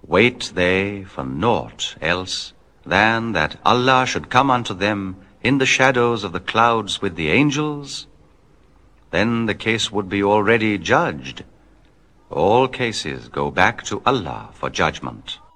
Wait they for naught else than that Allah should come unto them in the shadows of the clouds with the angels? Then the case would be already judged. All cases go back to Allah for judgment.